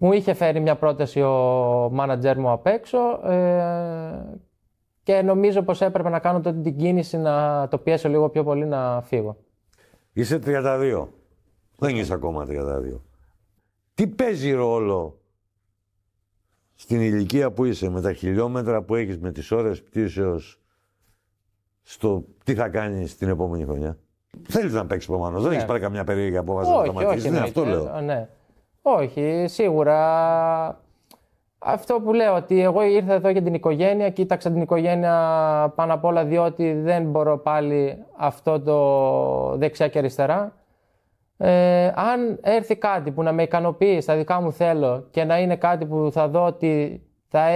Μου είχε φέρει μια πρόταση ο μάνατζερ μου απ' έξω και νομίζω πως έπρεπε να κάνω τότε την κίνηση να το πιέσω λίγο πιο πολύ να φύγω. Είσαι 32. Δεν είσαι ακόμα 32. Τι παίζει ρόλο στην ηλικία που είσαι, με τα χιλιόμετρα που έχεις, με τις ώρες πτήσεως, στο τι θα κάνεις την επόμενη χρονιά? Θέλεις να παίξεις προφανώς, δεν έχεις πάρει καμιά περίεργη απόφαση να σταματήσεις. Ναι, αυτό λέω. Ναι. Όχι, σίγουρα. Αυτό που λέω, ότι εγώ ήρθα εδώ για την οικογένεια, κοίταξα την οικογένεια πάνω απ' όλα, διότι δεν μπορώ πάλι αυτό το δεξιά και αριστερά. Αν έρθει κάτι που να με ικανοποιεί στα δικά μου θέλω και να είναι κάτι που θα δω ότι θα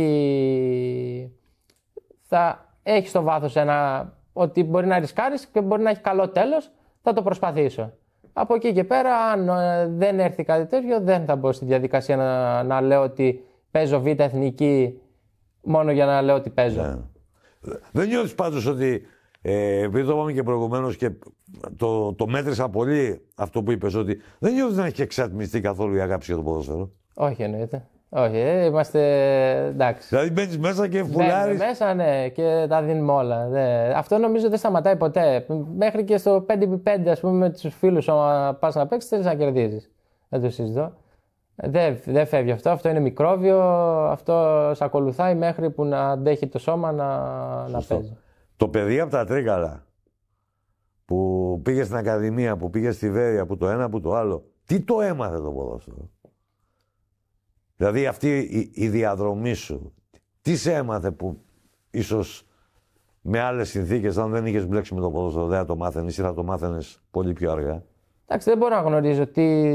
έχει στο βάθος ότι μπορεί να ρισκάρεις και μπορεί να έχει καλό τέλος, θα το προσπαθήσω. Από εκεί και πέρα, αν δεν έρθει κάτι τέτοιο, δεν θα μπω στη διαδικασία να λέω ότι παίζω Β' εθνική μόνο για να λέω ότι παίζω. Ναι. Δεν νιώθεις πάντως ότι, επειδή το είπαμε και προηγουμένως και το μέτρησα πολύ αυτό που είπες, ότι δεν νιώθεις να έχει εξατμιστεί καθόλου η αγάπη για το ποδόσφαιρο? Όχι, εννοείται. Όχι, είμαστε εντάξει. Δηλαδή μπαίνεις μέσα και φουλάρεις. Μέσα, ναι, και τα δίνουμε όλα. Αυτό νομίζω δεν σταματάει ποτέ. Μέχρι και στο 5x5, ας πούμε, με τους φίλους, όταν πας να παίξεις, θέλεις να κερδίζεις. Δεν το συζητώ. Δεν φεύγει αυτό. Αυτό είναι μικρόβιο. Αυτό σε ακολουθάει μέχρι που να αντέχει το σώμα να παίζει. Το παιδί από τα Τρίκαλα που πήγε στην Ακαδημία, που πήγε στη Βέρεια, που το ένα, που το άλλο, τι το έμαθε το ποδόσφαιρο? Δηλαδή αυτή η διαδρομή σου, τι σε έμαθε που ίσως με άλλες συνθήκες, αν δεν είχες μπλέξει με το ποδόσφαιρο, δεν θα το μάθαινες ή θα το μάθαινες πολύ πιο αργά? Εντάξει, δεν μπορώ να γνωρίζω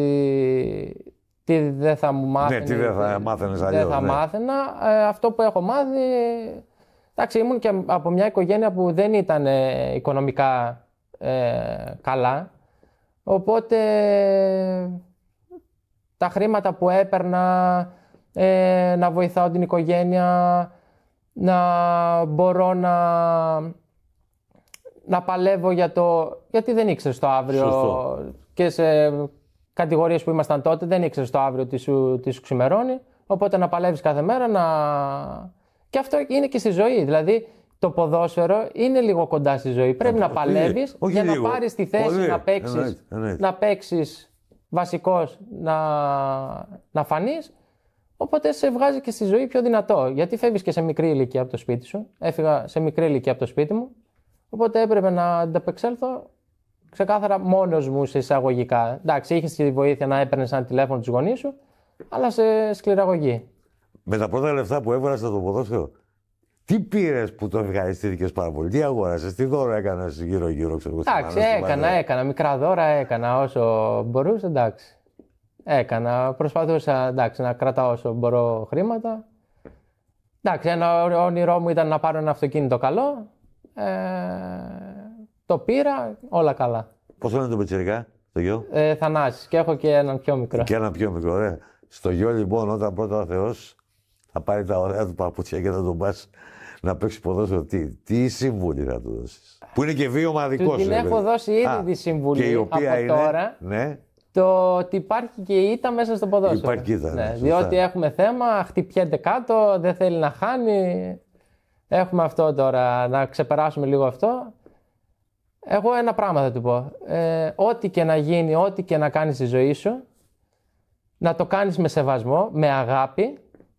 τι δεν θα μου μάθαινε. Ναι, τι δεν θα μάθαινες αλλιώς. Δεν θα μάθαινα. Αυτό που έχω μάθει... Εντάξει, ήμουν και από μια οικογένεια που δεν ήταν οικονομικά καλά. Οπότε τα χρήματα που έπαιρνα, να βοηθάω την οικογένεια, να μπορώ να παλεύω γιατί δεν ήξερες το αύριο. Σωστό. Και σε κατηγορίες που ήμασταν τότε δεν ήξερες το αύριο τι σου ξημερώνει. Οπότε να παλεύεις κάθε μέρα, Και αυτό είναι και στη ζωή. Δηλαδή το ποδόσφαιρο είναι λίγο κοντά στη ζωή. Πρέπει να παλεύεις για να πάρεις τη θέση να παίξεις βασικός, να φανείς. Οπότε σε βγάζει και στη ζωή πιο δυνατό. Γιατί φεύγεις και σε μικρή ηλικία από το σπίτι σου. Έφυγα σε μικρή ηλικία από το σπίτι μου. Οπότε έπρεπε να ανταπεξέλθω ξεκάθαρα μόνος μου σε εισαγωγικά. Εντάξει, είχες τη βοήθεια να έπαιρνες ένα τηλέφωνο τους γονείς σου, αλλά σε σκληραγωγή. Με τα πρώτα λεφτά που έβγαλες στο ποδόσφαιρο, τι πήρες που το ευχαριστήθηκες πάρα πολύ? Τι αγόρασες, τι δώρο έκανες γύρω-γύρω, ξέρω? Εντάξει, έκανα. Μικρά δώρα έκανα όσο μπορούσα, εντάξει. Προσπαθούσα, εντάξει, να κρατάω όσο μπορώ χρήματα. Εντάξει, ένα όνειρό μου ήταν να πάρω ένα αυτοκίνητο καλό. Το πήρα, όλα καλά. Πώς λένε το πιτσιρικά, το γιο? Θανάσης, και έχω και έναν πιο μικρό. Και έναν πιο μικρό, ωραία. Στο γιο λοιπόν, όταν πρώτα ο Θεός θα πάρει τα ωραία του παπούτσια και θα τον πας να παίξει ποδόσφαιρο, τι σύμβουλη θα του δώσεις? Που είναι και βιομαδικός. Την έχω δώσει ήδη τη συμβουλή από τώρα. Ναι. Το ότι υπάρχει και η ήττα μέσα στο ποδόσφαιρο. Υπάρχει ήττα, ναι, διότι έχουμε θέμα, χτυπιέται κάτω, δεν θέλει να χάνει. Έχουμε αυτό τώρα, να ξεπεράσουμε λίγο αυτό. Εγώ ένα πράγμα θα του πω. Ό,τι και να γίνει, ό,τι και να κάνεις στη ζωή σου, να το κάνεις με σεβασμό, με αγάπη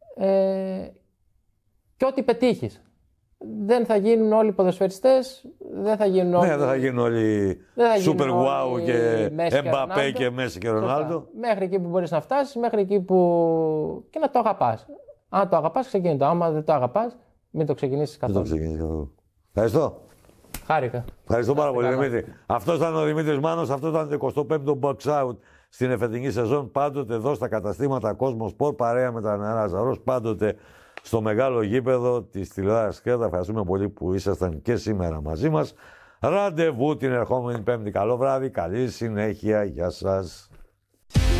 και ό,τι πετύχεις. Δεν θα γίνουν όλοι ποδοσφαιριστές, δεν θα γίνουν όλοι... Ναι, δεν θα γίνουν όλοι super wow και Εμπαπέ και Μέση και Ρονάλντο. Μέχρι εκεί που μπορείς να φτάσεις, μέχρι εκεί που... και να το αγαπάς. Αν το αγαπάς, ξεκινεί το. Άμα δεν το αγαπάς, μην το ξεκινήσεις καθόλου. Ευχαριστώ. Χάρηκα. Ευχαριστώ πάρα πολύ, Δημήτρη. Αυτό ήταν ο Δημήτρης Μάνος, αυτό ήταν το 25ο Box Out στην εφετινή σεζόν. Πάντοτε εδώ στα καταστήματα Κόσμο Σπορ, παρέα με τα νεαρά Ζαρός, πάντοτε στο μεγάλο γήπεδο της τηλεόρασης Κρέτα. Ευχαριστούμε πολύ που ήσασταν και σήμερα μαζί μας. Ραντεβού την ερχόμενη Πέμπτη. Καλό βράδυ, καλή συνέχεια. Γεια σας.